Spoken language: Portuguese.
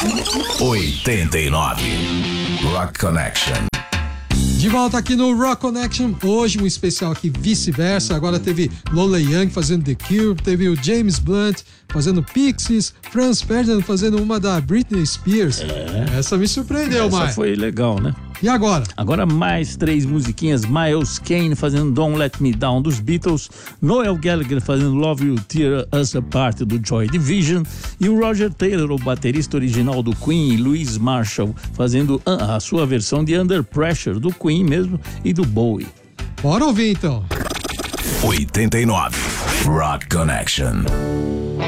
89. Rock Connection. De volta aqui no Rock Connection, hoje um especial aqui vice-versa. Agora teve Lola Young fazendo The Cure, teve o James Blunt fazendo Pixies, Franz Ferdinand fazendo uma da Britney Spears. Essa me surpreendeu, Maia. Essa foi legal, né? E agora? Agora mais 3 musiquinhas. Miles Kane fazendo Don't Let Me Down dos Beatles, Noel Gallagher fazendo Love You Tear Us Apart do Joy Division e o Roger Taylor, o baterista original do Queen, e Louis Marshall fazendo a sua versão de Under Pressure do Queen mesmo e do Bowie. Bora ouvir então. 89 Rock Connection.